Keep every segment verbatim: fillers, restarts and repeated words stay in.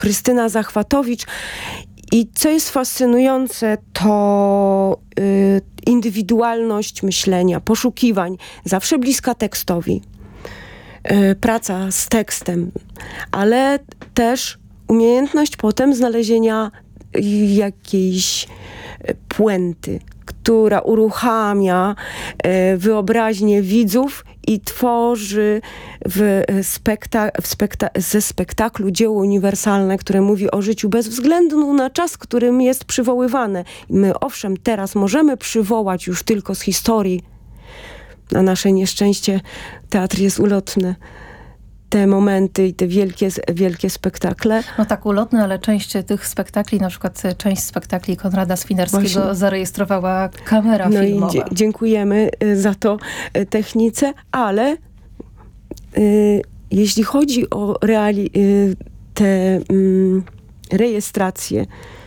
Krystyna Zachwatowicz. I co jest fascynujące, to y, indywidualność myślenia, poszukiwań, zawsze bliska tekstowi. Y, praca z tekstem, ale też umiejętność potem znalezienia jakiejś puenty, która uruchamia y, wyobraźnię widzów i tworzy w spekta- w spekta- ze spektaklu dzieło uniwersalne, które mówi o życiu bez względu na czas, którym jest przywoływane. I my owszem, teraz możemy przywołać już tylko z historii. Na nasze nieszczęście teatr jest ulotny. Te momenty i te wielkie, wielkie spektakle. No tak, ulotne, ale część tych spektakli, na przykład część spektakli Konrada Swinarskiego Właśnie. zarejestrowała kamera no filmowa. I dzie- dziękujemy za to technice, ale y, jeśli chodzi o reali- y, te y, rejestracje,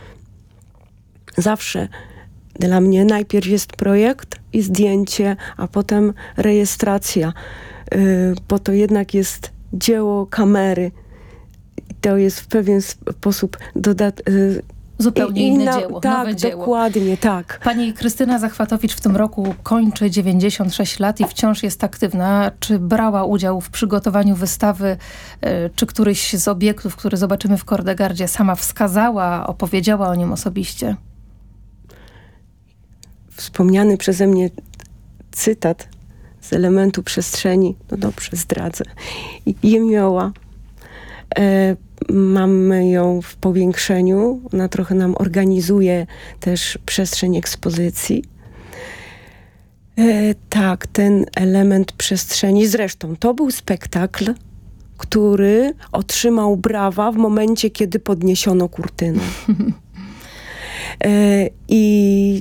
zawsze dla mnie najpierw jest projekt i zdjęcie, a potem rejestracja, y, bo to jednak jest dzieło kamery. To jest w pewien sposób dodat... Zupełnie inne inna, dzieło, tak, nowe dzieło. Dokładnie, tak. Pani Krystyna Zachwatowicz w tym roku kończy dziewięćdziesiąt sześć lat i wciąż jest aktywna. Czy brała udział w przygotowaniu wystawy? Czy któryś z obiektów, który zobaczymy w Kordegardzie, sama wskazała, opowiedziała o nim osobiście? Wspomniany przeze mnie cytat z elementu przestrzeni, no dobrze, zdradzę. Jemioła. E, mamy ją w powiększeniu. Ona trochę nam organizuje też przestrzeń ekspozycji. E, tak, ten element przestrzeni. Zresztą to był spektakl, który otrzymał brawa w momencie, kiedy podniesiono kurtynę. E, I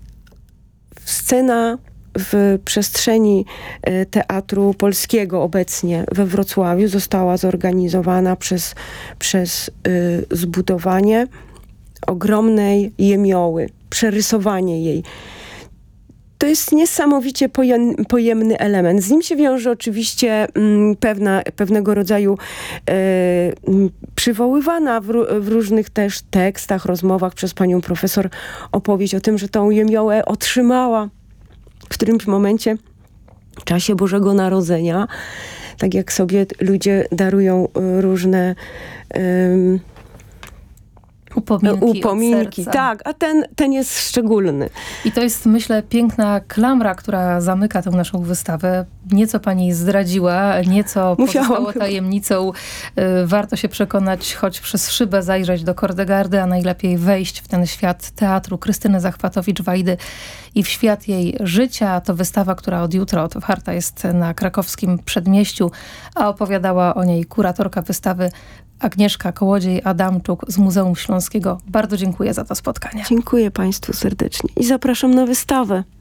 scena w przestrzeni Teatru Polskiego obecnie we Wrocławiu została zorganizowana przez, przez y, zbudowanie ogromnej jemioły, przerysowanie jej. To jest niesamowicie pojem, pojemny element. Z nim się wiąże oczywiście mm, pewna, pewnego rodzaju e, m, przywoływana w, w różnych też tekstach, rozmowach przez panią profesor opowieść o tym, że tą jemiołę otrzymała w którymś momencie w czasie Bożego Narodzenia, tak jak sobie ludzie darują różne um, upominki, upominki. Tak, a ten, ten jest szczególny. I to jest, myślę, piękna klamra, która zamyka tę naszą wystawę. Nieco pani zdradziła, nieco Musiałam pozostało tajemnicą. Warto się przekonać, choć przez szybę zajrzeć do Kordegardy, a najlepiej wejść w ten świat teatru Krystyny Zachwatowicz-Wajdy i w świat jej życia. To wystawa, która od jutra otwarta jest na krakowskim Przedmieściu, a opowiadała o niej kuratorka wystawy Agnieszka Kołodziej-Adamczuk z Muzeum Śląskiego. Bardzo dziękuję za to spotkanie. Dziękuję państwu serdecznie i zapraszam na wystawę.